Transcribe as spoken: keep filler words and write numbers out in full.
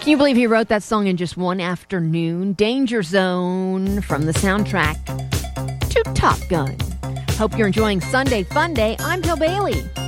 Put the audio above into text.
Can you believe he wrote that song in just one afternoon? Danger Zone from the soundtrack to Top Gun. Hope you're enjoying Sunday Fun Day. I'm Bill Bailey.